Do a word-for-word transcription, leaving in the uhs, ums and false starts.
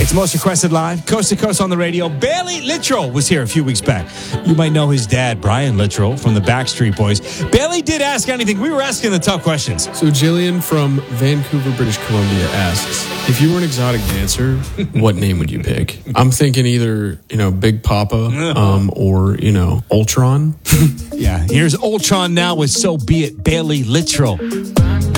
It's most requested live, coast to coast on the radio. Bailey Littrell was here a few weeks back. You might know his dad, Brian Littrell, from the Backstreet Boys. Bailey did ask anything. We were asking the tough questions. So Jillian from Vancouver, British Columbia asks, if you were an exotic dancer, what name would you pick? I'm thinking either, you know, Big Papa um, or, you know, Ultron. Yeah, here's Ultron now with So Be It, Bailey Littrell.